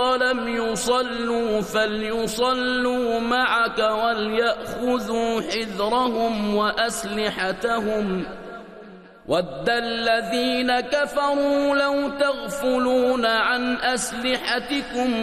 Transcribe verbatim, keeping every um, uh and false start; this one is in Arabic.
ولم يصلوا فليصلوا معك وليأخذوا حذرهم وأسلحتهم ود الذين كفروا لو تغفلون عن أسلحتكم